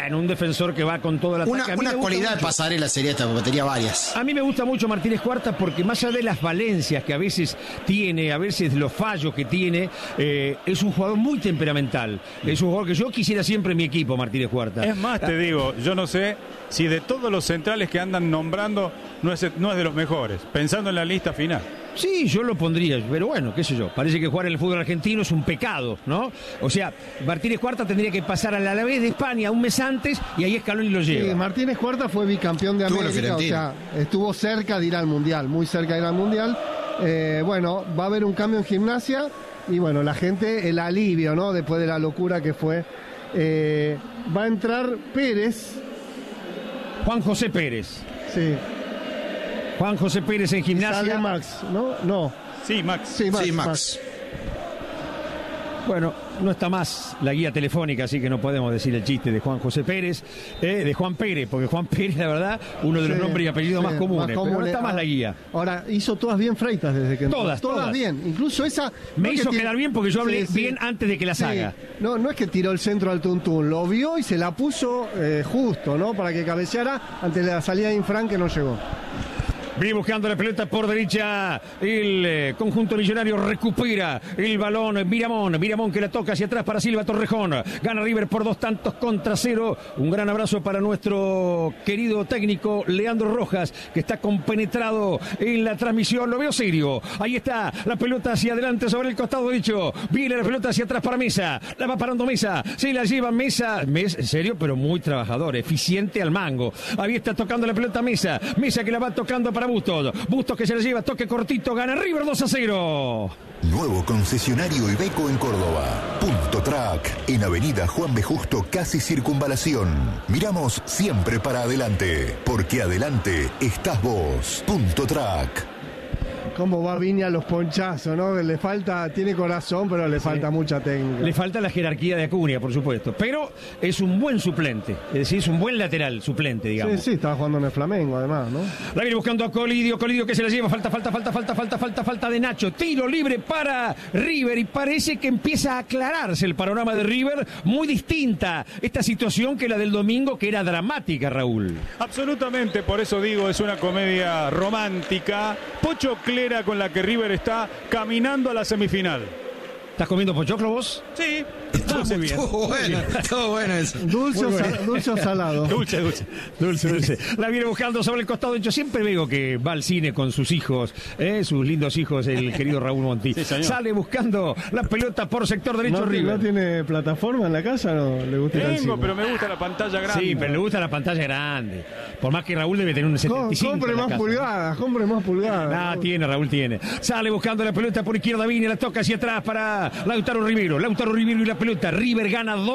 bueno, un defensor que va con toda la Una cualidad de Pasarela sería esta, porque tenía varias. A mí me gusta mucho Martínez Cuarta porque más allá de las valencias que a veces tiene, a veces los fallos que tiene, es un jugador muy temperamental. Es un jugador que yo quisiera siempre en mi equipo, Martínez Cuarta. Es más, te digo, yo no sé si de todos los centrales que andan nombrando no es de los mejores, pensando en la lista final. Sí, yo lo pondría, pero bueno, qué sé yo. Parece que jugar en el fútbol argentino es un pecado, ¿no? O sea, Martínez Cuarta tendría que pasar al Alavés de España un mes antes y ahí Scaloni lo lleva. Sí, Martínez Cuarta fue bicampeón de América, o sea, estuvo cerca de ir al Mundial, muy cerca de ir al Mundial. Bueno, va a haber un cambio en Gimnasia y bueno, la gente, el alivio, ¿no? Después de la locura que fue. Va a entrar Pérez. Juan José Pérez. Sí. Juan José Pérez en Gimnasia. Sale Max, ¿no? No. Sí, Max. Sí, Max. Sí, Max. Bueno, no está más la guía telefónica, así que no podemos decir el chiste de Juan José Pérez, de Juan Pérez, porque Juan Pérez, la verdad, uno de los nombres y apellidos más comunes, pero no está más la guía. Ahora, hizo todas bien Freitas desde que entró. Todas bien, incluso esa... Me hizo quedar bien porque yo hablé bien antes de que las haga. No es que tiró el centro al tuntún, lo vio y se la puso justo, ¿no? Para que cabeceara ante la salida de Infran que no llegó. Viene buscando la pelota por derecha. El conjunto millonario recupera el balón. Miramón que la toca hacia atrás para Silva Torrejón. Gana River por 2-0. Un gran abrazo para nuestro querido técnico Leandro Rojas, que está compenetrado en la transmisión. Lo veo serio. Ahí está la pelota hacia adelante sobre el costado derecho. Viene la pelota hacia atrás para Mesa. La va parando Mesa. Se la lleva Mesa. En serio, pero muy trabajador. Eficiente al mango. Ahí está tocando la pelota Mesa. Mesa que la va tocando para Bustos que se la lleva, toque cortito, gana River 2-0. Nuevo concesionario Iveco en Córdoba. Punto Track, en Avenida Juan B. Justo, casi Circunvalación. Miramos siempre para adelante, porque adelante estás vos. Punto Track. Cómo va Viña a los ponchazos, ¿no? Le falta, tiene corazón, pero le falta mucha técnica. Le falta la jerarquía de Acuña, por supuesto. Pero es un buen suplente. Es decir, es un buen lateral suplente, digamos. Sí, estaba jugando en el Flamengo, además, ¿no? La viene buscando a Colidio que se la lleva. Falta de Nacho. Tiro libre para River. Y parece que empieza a aclararse el panorama de River. Muy distinta esta situación que la del domingo, que era dramática, Raúl. Absolutamente, por eso digo, es una comedia romántica. Pochoclera con la que River está caminando a la semifinal. ¿Estás comiendo pochoclo vos? Sí. Muy bien. Estuvo bueno eso. Dulce o salado. Dulce. La viene buscando sobre el costado. Yo siempre veo que va al cine con sus hijos, sus lindos hijos, el querido Raúl Monti. Sí, sale buscando la pelota por sector derecho River. ¿No tiene plataforma en la casa? ¿No le gusta ir al cine? Pero me gusta la pantalla grande. Sí, pero le gusta la pantalla grande. Por más que Raúl debe tener un 75. Compre más pulgadas. Raúl tiene. Sale buscando la pelota por izquierda, viene, la toca hacia atrás para Lautaro Rivero y la pelota. River gana 2.